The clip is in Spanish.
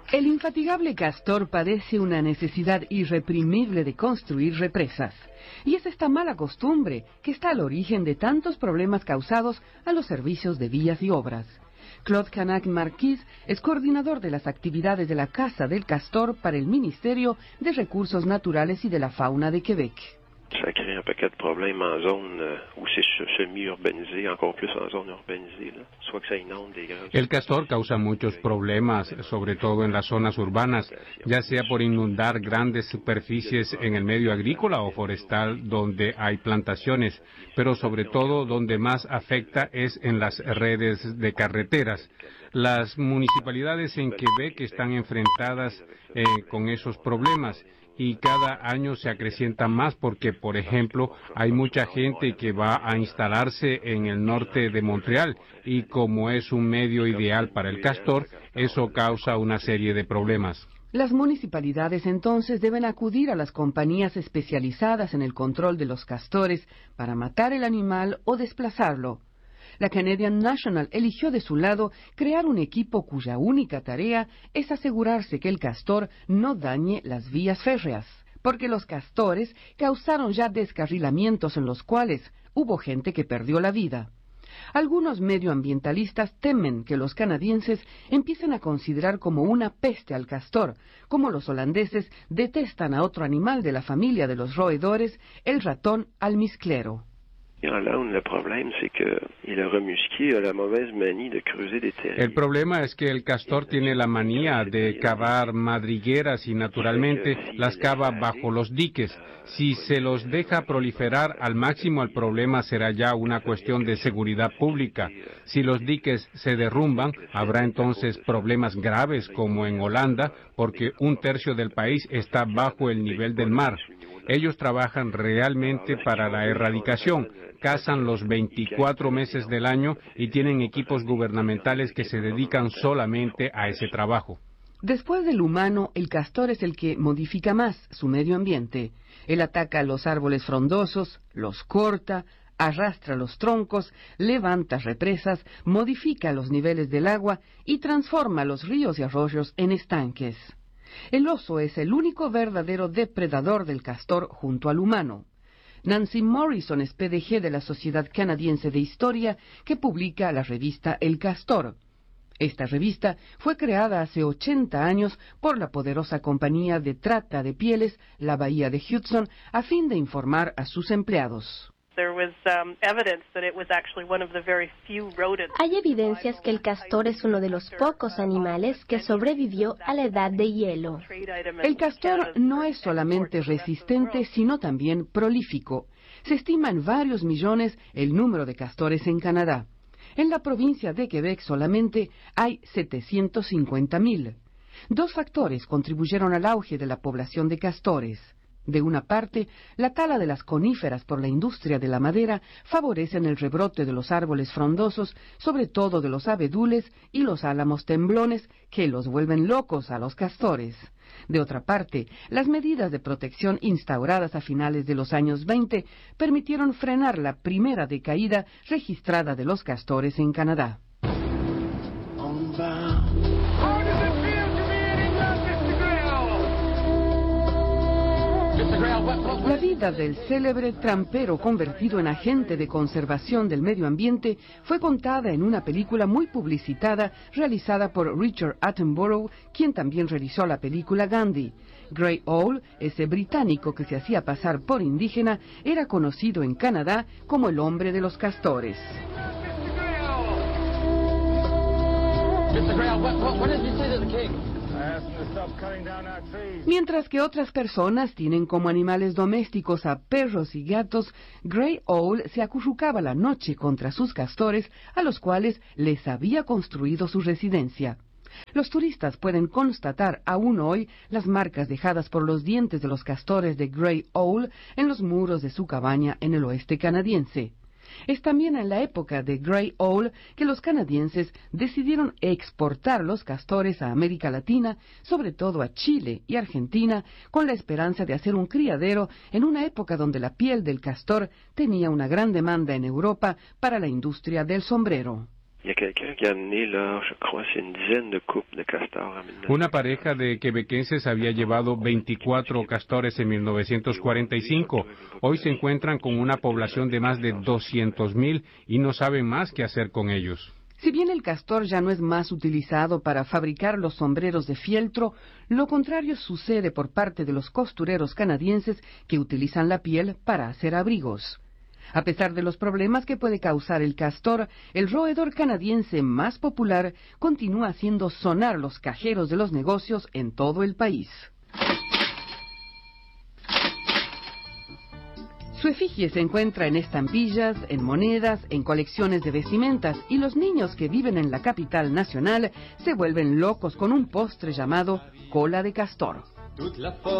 El infatigable castor padece una necesidad irreprimible de construir represas. Y es esta mala costumbre que está al origen de tantos problemas causados a los servicios de vías y obras. Claude Canac-Marquis es coordinador de las actividades de la Casa del Castor para el Ministerio de Recursos Naturales y de la Fauna de Québec. Ça crée un paquet de problèmes en zone où c'est semi-urbanisé, encore plus en zone urbanisée, là. Soit que ça inonde des grands... El castor causa muchos problemas, sobre todo en las zonas urbanas, ya sea por inundar grandes superficies en el medio agrícola o forestal donde hay plantaciones, pero sobre todo donde más afecta es en las redes de carreteras. Las municipalidades en Quebec están enfrentadas con esos problemas. Y cada año se acrecienta más porque, por ejemplo, hay mucha gente que va a instalarse en el norte de Montreal y como es un medio ideal para el castor, eso causa una serie de problemas. Las municipalidades entonces deben acudir a las compañías especializadas en el control de los castores para matar el animal o desplazarlo. La Canadian National eligió de su lado crear un equipo cuya única tarea es asegurarse que el castor no dañe las vías férreas, porque los castores causaron ya descarrilamientos en los cuales hubo gente que perdió la vida. Algunos medioambientalistas temen que los canadienses empiecen a considerar como una peste al castor, como los holandeses detestan a otro animal de la familia de los roedores, el ratón almizclero. El problema es que el castor tiene la manía de cavar madrigueras y naturalmente las cava bajo los diques. Si se los deja proliferar al máximo, el problema será ya una cuestión de seguridad pública. Si los diques se derrumban, habrá entonces problemas graves como en Holanda, porque 1/3 del país está bajo el nivel del mar. Ellos trabajan realmente para la erradicación, cazan los 24 meses del año y tienen equipos gubernamentales que se dedican solamente a ese trabajo. Después del humano, el castor es el que modifica más su medio ambiente. Él ataca los árboles frondosos, los corta, arrastra los troncos, levanta represas, modifica los niveles del agua y transforma los ríos y arroyos en estanques. El oso es el único verdadero depredador del castor junto al humano. Nancy Morrison es PDG de la Sociedad Canadiense de Historia, que publica la revista El Castor. Esta revista fue creada hace 80 años por la poderosa compañía de trata de pieles, la Bahía de Hudson, a fin de informar a sus empleados. Hay evidencias que el castor es uno de los pocos animales que sobrevivió a la edad de hielo. El castor no es solamente resistente, sino también prolífico. Se estima en varios millones el número de castores en Canadá. En la provincia de Quebec solamente hay 750,000. Dos factores contribuyeron al auge de la población de castores. De una parte, la tala de las coníferas por la industria de la madera favorecen el rebrote de los árboles frondosos, sobre todo de los abedules y los álamos temblones, que los vuelven locos a los castores. De otra parte, las medidas de protección instauradas a finales de los años 20 permitieron frenar la primera decaída registrada de los castores en Canadá. La vida del célebre trampero convertido en agente de conservación del medio ambiente fue contada en una película muy publicitada realizada por Richard Attenborough, quien también realizó la película Gandhi. Grey Owl, ese británico que se hacía pasar por indígena, era conocido en Canadá como el hombre de los castores. Mientras que otras personas tienen como animales domésticos a perros y gatos, Grey Owl se acurrucaba la noche contra sus castores, a los cuales les había construido su residencia. Los turistas pueden constatar aún hoy las marcas dejadas por los dientes de los castores de Grey Owl en los muros de su cabaña en el oeste canadiense. Es también en la época de Grey Owl que los canadienses decidieron exportar los castores a América Latina, sobre todo a Chile y Argentina, con la esperanza de hacer un criadero en una época donde la piel del castor tenía una gran demanda en Europa para la industria del sombrero. Una pareja de quebequenses había llevado 24 castores en 1945. Hoy se encuentran con una población de más de 200,000 y no saben más qué hacer con ellos. Si bien el castor ya no es más utilizado para fabricar los sombreros de fieltro, lo contrario sucede por parte de los costureros canadienses que utilizan la piel para hacer abrigos. A pesar de los problemas que puede causar el castor, el roedor canadiense más popular continúa haciendo sonar los cajeros de los negocios en todo el país. Su efigie se encuentra en estampillas, en monedas, en colecciones de vestimentas, y los niños que viven en la capital nacional se vuelven locos con un postre llamado cola de castor.